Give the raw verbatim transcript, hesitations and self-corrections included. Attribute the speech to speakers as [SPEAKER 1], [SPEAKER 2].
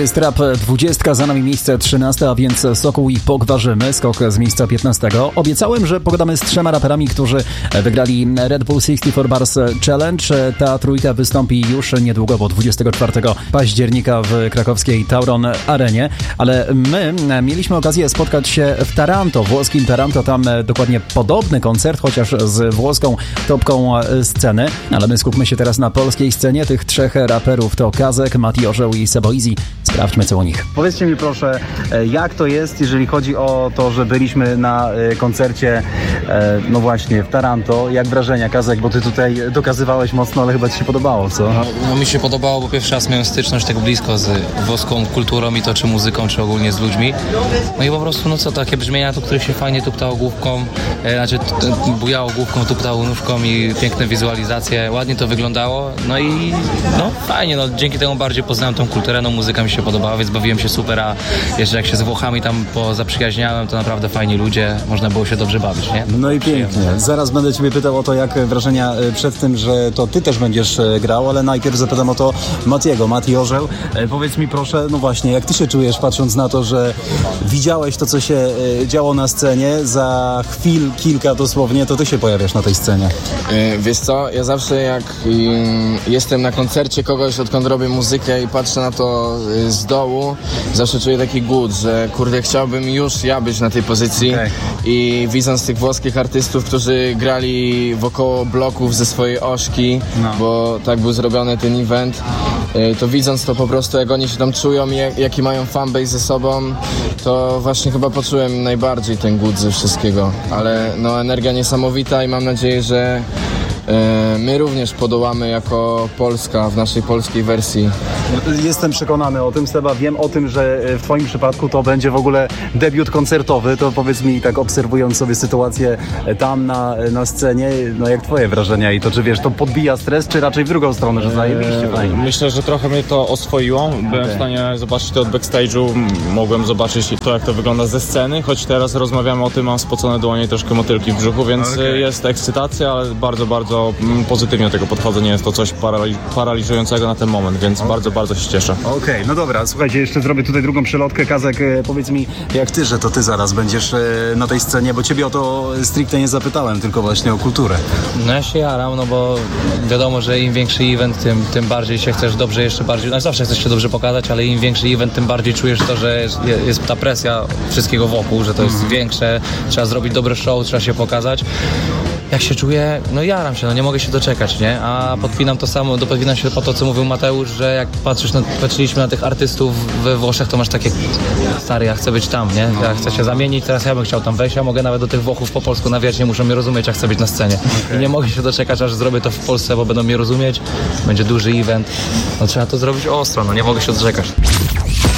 [SPEAKER 1] jest Rap dwudziestka, za nami miejsce trzynaste, a więc Sokół i Pogwarzymy, skok z miejsca piętnastego. Obiecałem, że pogadamy z trzema raperami, którzy wygrali Red Bull sześćdziesiąt cztery Bars Challenge. Ta trójka wystąpi już niedługo, bo dwudziestego czwartego października w krakowskiej Tauron Arenie. Ale my mieliśmy okazję spotkać się w Taranto, włoskim Taranto. Tam dokładnie podobny koncert, chociaż z włoską topką sceny. Ale my skupmy się teraz na polskiej scenie. Tych trzech raperów to Kazek, Mati Orzeł i Sebo Easy. Sprawdźmy co u nich. Powiedzcie mi proszę, jak to jest, jeżeli chodzi o to, że byliśmy na koncercie, no właśnie, w Taranto. Jak wrażenia, Kazek, bo ty tutaj dokazywałeś mocno, ale chyba ci się podobało, co?
[SPEAKER 2] No mi się podobało, bo pierwszy raz miałem styczność tak blisko z włoską kulturą i to czy muzyką, czy ogólnie z ludźmi. No i po prostu, no co, takie brzmienia, to których się fajnie tuptało główką, e, znaczy t- bujało główką, tuptało nóżką i piękne wizualizacje, ładnie to wyglądało. No i no fajnie, no dzięki temu bardziej poznałem tą kulturę, no muzyka mi się podobała, więc bawiłem się super, a jeszcze jak się z Włochami tam pozaprzyjaźniałem, to naprawdę fajni ludzie, można było się dobrze bawić, nie?
[SPEAKER 1] No i pięknie. Zaraz będę ciebie pytał o to, jak wrażenia przed tym, że to ty też będziesz grał, ale najpierw zapytam o to Matiego, Mati Orzeł. Powiedz mi proszę, no właśnie, jak ty się czujesz, patrząc na to, że widziałeś to, co się działo na scenie, za chwil, kilka dosłownie, to ty się pojawiasz na tej scenie.
[SPEAKER 3] Yy, wiesz co, ja zawsze jak yy, jestem na koncercie kogoś, odkąd robię muzykę i patrzę na to yy, z dołu, zawsze czuję taki głód, że kurde, chciałbym już ja być na tej pozycji. Okay. I widząc tych włoskich artystów, którzy grali wokoło bloków ze swojej ośki, no. Bo tak był zrobiony ten event, yy, to widząc to po prostu, jak oni się tam czują i jak, jaki mają fanbase ze sobą, to właśnie chyba poczułem najbardziej ten głód ze wszystkiego, ale no energia niesamowita i mam nadzieję, że my również podołamy jako Polska w naszej polskiej wersji.
[SPEAKER 1] Jestem przekonany o tym, Seba, wiem o tym, że w twoim przypadku to będzie w ogóle debiut koncertowy, to powiedz mi, tak obserwując sobie sytuację tam na, na scenie, no jak twoje wrażenia i to, czy wiesz, to podbija stres, czy raczej w drugą stronę, że zajebiście fajnie?
[SPEAKER 4] Myślę, że trochę mnie to oswoiło, byłem okay. w stanie zobaczyć to od backstage'u, mogłem zobaczyć to, jak to wygląda ze sceny, choć teraz rozmawiamy o tym, mam spocone dłonie i troszkę motylki w brzuchu, więc okay. jest ekscytacja, ale bardzo, bardzo pozytywnie do tego podchodzę, nie jest to coś parali- paraliżującego na ten moment, więc okay. bardzo, bardzo się cieszę.
[SPEAKER 1] Okej, okay, no dobra, słuchajcie, jeszcze zrobię tutaj drugą przelotkę. Kazek, powiedz mi, jak ty, że to ty zaraz będziesz na tej scenie, bo ciebie o to stricte nie zapytałem, tylko właśnie o kulturę.
[SPEAKER 2] No ja się jaram, no bo wiadomo, że im większy event, tym, tym bardziej się chcesz dobrze, jeszcze bardziej, no zawsze chcesz się dobrze pokazać, ale im większy event, tym bardziej czujesz to, że jest, jest ta presja wszystkiego wokół, że to jest mm. większe, trzeba zrobić dobre show, trzeba się pokazać. Jak się czuję? No jaram się, no nie mogę się doczekać, nie? A podpinam to samo, dopodpinam się po to, co mówił Mateusz, że jak patrzysz na, patrzyliśmy na tych artystów we Włoszech, to masz takie, stary, ja chcę być tam, nie? Ja chcę się zamienić, teraz ja bym chciał tam wejść, ja mogę nawet do tych Włochów po polsku nawijać, nie muszą mnie rozumieć, jak chcę być na scenie. Okay. I nie mogę się doczekać, aż zrobię to w Polsce, bo będą mnie rozumieć, będzie duży event, no trzeba to zrobić ostro, no nie mogę się doczekać.